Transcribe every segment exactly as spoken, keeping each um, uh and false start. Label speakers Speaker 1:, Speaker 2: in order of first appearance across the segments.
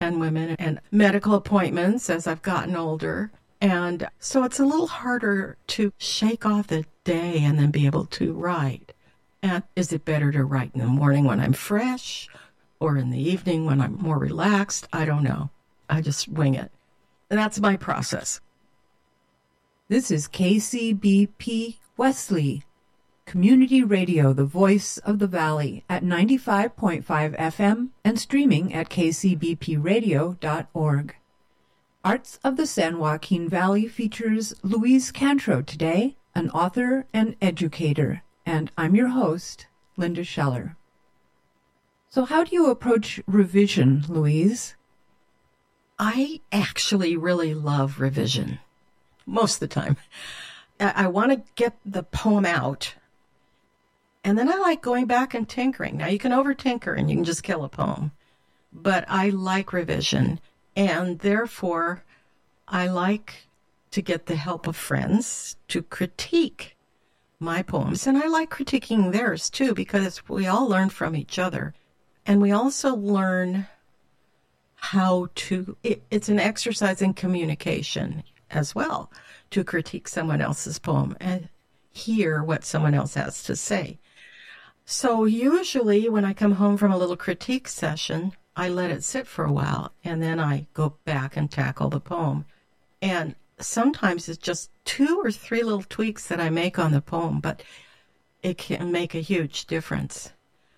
Speaker 1: and women and medical appointments as I've gotten older. And so it's a little harder to shake off the day and then be able to write. And is it better to write in the morning when I'm fresh or in the evening when I'm more relaxed? I don't know. I just wing it. And that's my process.
Speaker 2: This is K C B P Wesley, Community Radio, the voice of the valley, at ninety-five point five F M and streaming at k c b p radio dot org. Arts of the San Joaquin Valley features Louise Cantreau today, an author and educator, and I'm your host, Linda Scheller. So how do you approach revision, Louise?
Speaker 1: I actually really love revision, most of the time. I, I want to get the poem out, and then I like going back and tinkering. Now, you can over-tinker and you can just kill a poem, but I like revision. And therefore, I like to get the help of friends to critique my poems. And I like critiquing theirs, too, because we all learn from each other. And we also learn how to, it, it's an exercise in communication as well, to critique someone else's poem and hear what someone else has to say. So usually when I come home from a little critique session, I let it sit for a while, and then I go back and tackle the poem. And sometimes it's just two or three little tweaks that I make on the poem, but it can make a huge difference.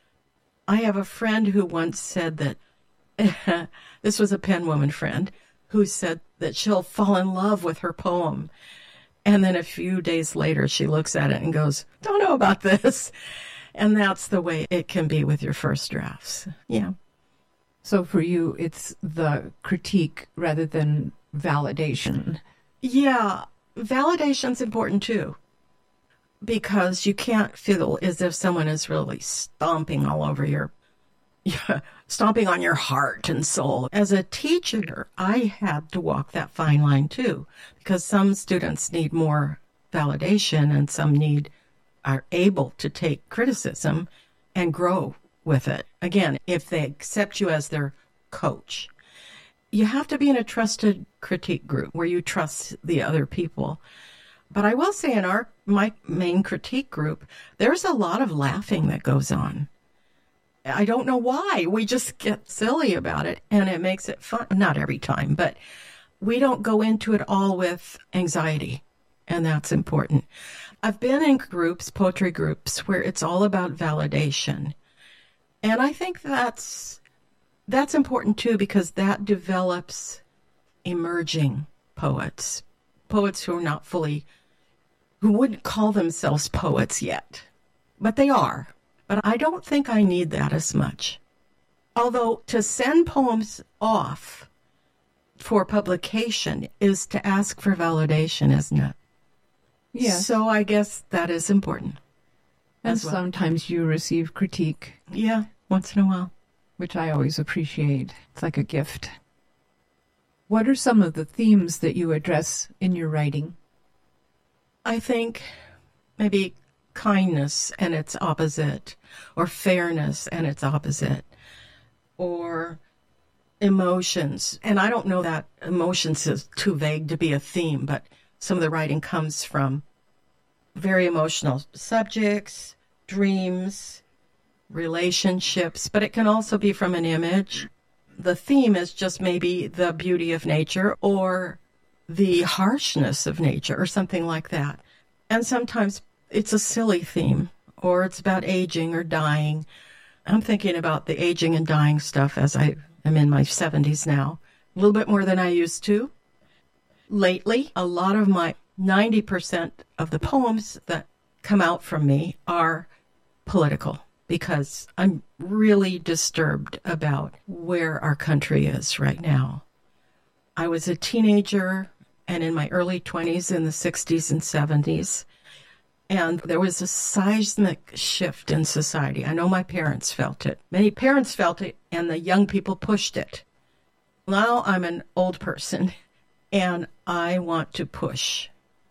Speaker 1: I have a friend who once said that, this was a pen woman friend, who said that she'll fall in love with her poem. And then a few days later, she looks at it and goes, don't know about this. And that's the way it can be with your first drafts. Yeah.
Speaker 2: So for you, it's the critique rather than validation.
Speaker 1: Yeah, validation's important too, because you can't feel as if someone is really stomping all over your, yeah, stomping on your heart and soul. As a teacher, I had to walk that fine line too, because some students need more validation and some need, are able to take criticism and grow with it. Again, if they accept you as their coach, you have to be in a trusted critique group where you trust the other people. But I will say in our my main critique group, there's a lot of laughing that goes on. I don't know why. We just get silly about it, and it makes it fun. Not every time, but we don't go into it all with anxiety, and that's important. I've been in groups, poetry groups, where it's all about validation. And I think that's that's important, too, because that develops emerging poets, poets who are not fully, who wouldn't call themselves poets yet, but they are. But I don't think I need that as much. Although to send poems off for publication is to ask for validation, isn't it?
Speaker 2: Yes.
Speaker 1: So I guess that is important.
Speaker 2: And
Speaker 1: well.
Speaker 2: Sometimes you receive critique.
Speaker 1: Yeah, once in a while.
Speaker 2: Which I always appreciate. It's like a gift. What are some of the themes that you address in your writing?
Speaker 1: I think maybe kindness and its opposite, or fairness and its opposite, or emotions. And I don't know that emotions is too vague to be a theme, but some of the writing comes from very emotional subjects, dreams, relationships, but it can also be from an image. The theme is just maybe the beauty of nature or the harshness of nature or something like that. And sometimes it's a silly theme, or it's about aging or dying. I'm thinking about the aging and dying stuff as I am in my seventies now, a little bit more than I used to. Lately, a lot of my ninety percent of the poems that come out from me are political, because I'm really disturbed about where our country is right now. I was a teenager and in my early twenties in the sixties and seventies, and there was a seismic shift in society. I know my parents felt it. Many parents felt it, and the young people pushed it. Now I'm an old person, and I want to push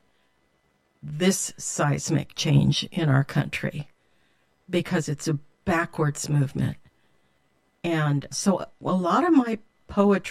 Speaker 1: this seismic change in our country because it's a backwards movement. And so a lot of my poetry